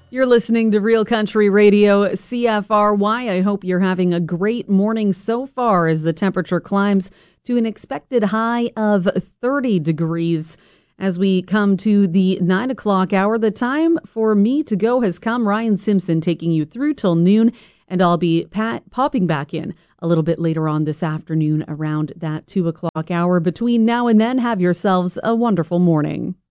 You're listening to Real Country Radio, CFRY. I hope you're having a great morning so far as the temperature climbs to an expected high of 30 degrees. As we come to the 9 o'clock hour, the time for me to go has come. Ryan Simpson taking you through till noon, and I'll be popping back in a little bit later on this afternoon around that 2 o'clock hour. Between now and then, have yourselves a wonderful morning.